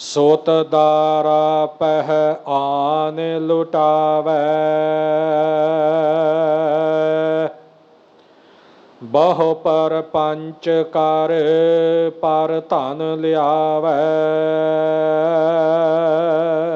ਸੋਤ ਦਾਰਾ ਪਹਿ ਆਨ ਲੁਟਾਵੈ, ਬਹੁ ਪਰਪੰਚ ਕਰ ਪਰ ਧਨ ਲਿਆਵੈ।